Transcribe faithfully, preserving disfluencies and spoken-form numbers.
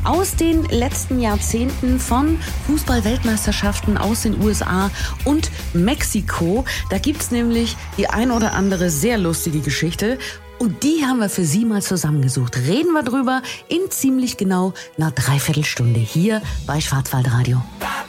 aus den letzten Jahrzehnten von Fußball-Weltmeisterschaften aus den U S A und Mexiko. Da gibt's nämlich die ein oder andere sehr lustige Geschichte. Und die haben wir für Sie mal zusammengesucht. Reden wir drüber in ziemlich genau einer Dreiviertelstunde hier bei Schwarzwaldradio.